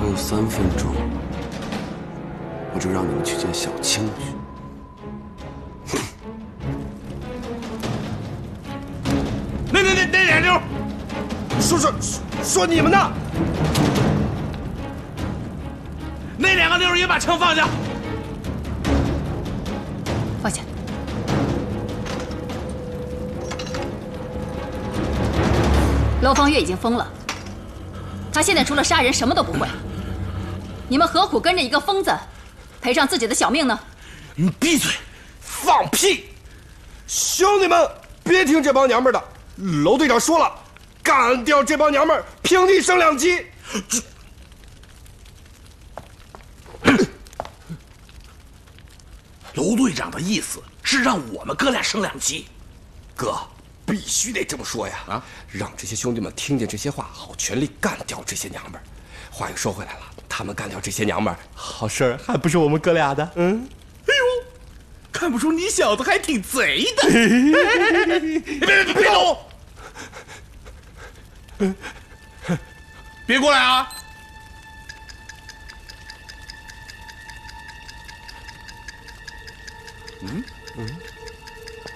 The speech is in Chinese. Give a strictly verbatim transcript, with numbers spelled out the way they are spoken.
还有三分钟，我就让你们去见小青去。 那那那那俩妞，说说说你们呢？那两个妞也把枪放下。 放下。楼方月已经疯了，他现在除了杀人什么都不会。你们何苦跟着一个疯子，赔上自己的小命呢？ 你闭嘴！放屁！兄弟们，别听这帮娘们的。楼队长说了，干掉这帮娘们，平地升两级。 楼队长的意思是让我们哥俩升两级。 哥，必须得这么说呀！啊，让这些兄弟们听见这些话，好全力干掉这些娘们儿。话又说回来了，他们干掉这些娘们儿，好事儿还不是我们哥俩的？嗯。 哎呦，看不出你小子还挺贼的。别别别动！别过来啊！ 嗯嗯。